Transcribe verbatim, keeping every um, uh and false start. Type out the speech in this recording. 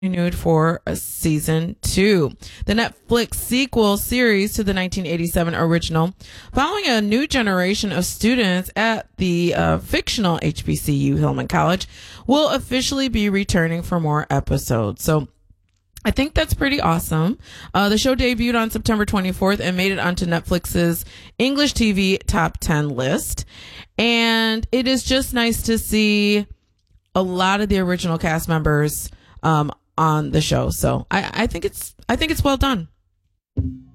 renewed for a season two. The Netflix sequel series to the nineteen eighty-seven original, following a new generation of students at the uh, fictional H B C U Hillman College, will officially be returning for more episodes. So I think that's pretty awesome. Uh, the show debuted on September twenty-fourth and made it onto Netflix's English T V top ten list. And it is just nice to see a lot of the original cast members um, on the show. So I, I think it's I think it's well done.